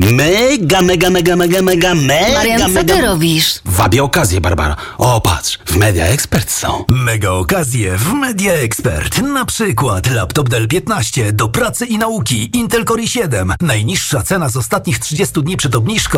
Mega. Marian, co ty robisz? Wabię okazję, Barbara. O, patrz, w Media Expert są. Mega okazje w Media Expert. Na przykład laptop Dell 15 do pracy i nauki, Intel Core i7. Najniższa cena z ostatnich 30 dni przed obniżką